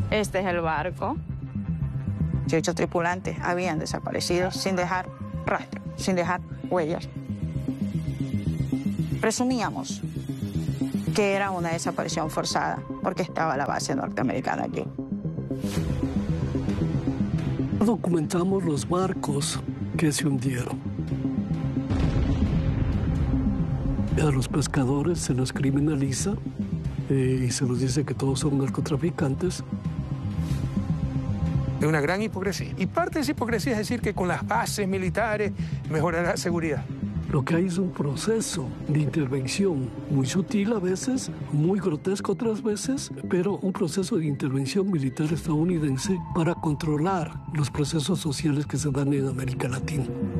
Este es el barco. 18 tripulantes habían desaparecido sin dejar rastro, sin dejar huellas. Presumíamos que era una desaparición forzada porque estaba la base norteamericana allí. Documentamos los barcos que se hundieron. A los pescadores se los criminaliza y se los dice que todos son narcotraficantes. Es una gran hipocresía. Y parte de esa hipocresía es decir que con las bases militares mejorará la seguridad. Lo que hay es un proceso de intervención muy sutil a veces, muy grotesco otras veces, pero un proceso de intervención militar estadounidense para controlar los procesos sociales que se dan en América Latina.